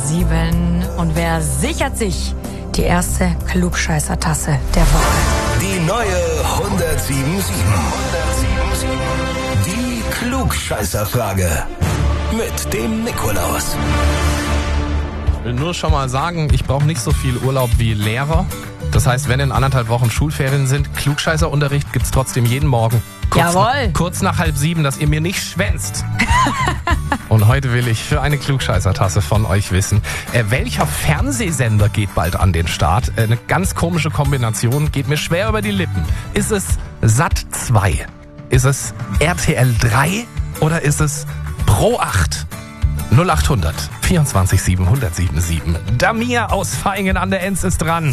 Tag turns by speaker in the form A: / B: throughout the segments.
A: 7. Und wer sichert sich die erste Klugscheißer-Tasse der Woche?
B: Die neue 107.7. Die Klugscheißerfrage mit dem Nikolaus.
C: Ich will nur schon mal sagen, ich brauche nicht so viel Urlaub wie Lehrer. Das heißt, wenn in 1,5 Wochen Schulferien sind, Klugscheißerunterricht gibt's trotzdem jeden Morgen.
A: Jawohl.
C: Kurz nach 6:30, dass ihr mir nicht schwänzt. Und heute will ich für eine Klugscheißertasse von euch wissen, welcher Fernsehsender geht bald an den Start? Eine ganz komische Kombination, geht mir schwer über die Lippen. Ist es Sat 2? Ist es RTL 3? Oder ist es Pro 8? 0800 24 777. Damir aus Vaihingen an der Enz ist dran.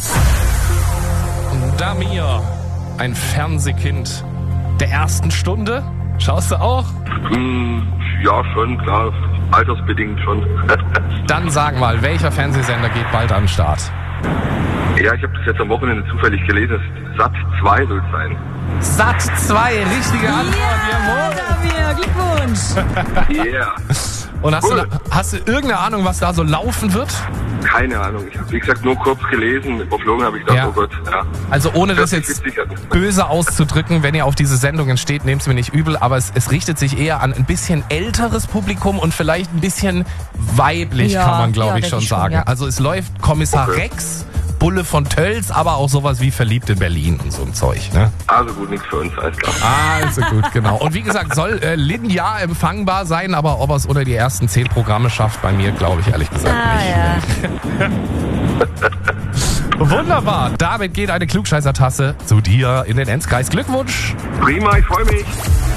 C: Damir, ein Fernsehkind der ersten Stunde. Schaust du auch?
D: Ja, schon, klar. Altersbedingt schon.
C: Dann sag mal, welcher Fernsehsender geht bald an den Start?
D: Ja, ich habe das jetzt am Wochenende zufällig gelesen. Sat 2 soll es sein.
C: Sat 2, richtige Antwort, jawohl.
A: Damir, Glückwunsch.
D: Yeah.
C: Und
D: Cool.
C: hast du irgendeine Ahnung, was da so laufen wird?
D: Keine Ahnung. Ich habe, wie gesagt, nur kurz gelesen. Überflogen habe ich gedacht,
C: Ja.
D: oh Gott. Ja.
C: Also ohne das
D: Hört sich
C: jetzt
D: witzig an.
C: böse auszudrücken, wenn ihr auf diese Sendungen steht, nehmt es mir nicht übel, aber es richtet sich eher an ein bisschen älteres Publikum und vielleicht ein bisschen weiblich,
A: Ja,
C: kann man glaube
A: ja,
C: ich
A: denke
C: schon
A: ich schon,
C: sagen.
A: ja.
C: Also es läuft Kommissar
D: Okay.
C: Rex, Bulle von Tölz, aber auch sowas wie Verliebt in Berlin und so ein Zeug, ne?
D: Also gut, nichts für uns, alles klar.
C: Also gut, genau. Und wie gesagt, soll linear empfangbar sein, aber ob er es unter die ersten 10 Programme schafft, bei mir glaube ich ehrlich gesagt nicht.
A: Ja.
C: Wunderbar. Damit geht eine Klugscheißer-Tasse zu dir in den Enzkreis. Glückwunsch.
D: Prima, ich freue mich.